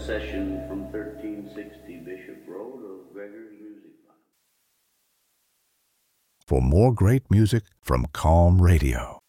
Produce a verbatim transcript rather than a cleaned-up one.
session from thirteen sixty Bishop Road of Gregor's Music Box. For more great music from Calm Radio,